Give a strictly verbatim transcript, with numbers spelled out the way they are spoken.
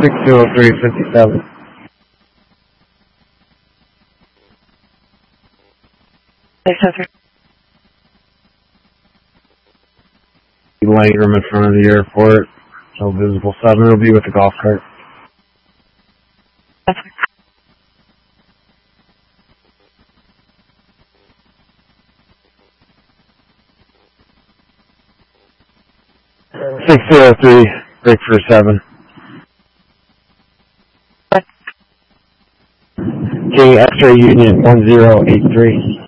six zero three fifty-seven. six zero three. Light room in front of the airport. So visible seven will be with the golf cart. six zero three, break for seven. King X-ray Union one zero eight three.